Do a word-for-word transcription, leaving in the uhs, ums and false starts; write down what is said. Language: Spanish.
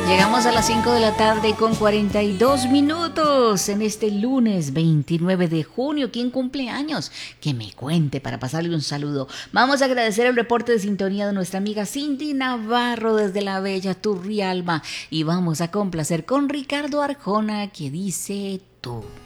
Llegamos a las cinco de la tarde con cuarenta y dos minutos en este lunes veintinueve de junio. ¿Quién cumple años? Que me cuente para pasarle un saludo. Vamos a agradecer el reporte de sintonía de nuestra amiga Cindy Navarro desde la bella Turrialba. Y vamos a complacer con Ricardo Arjona, que dice tú.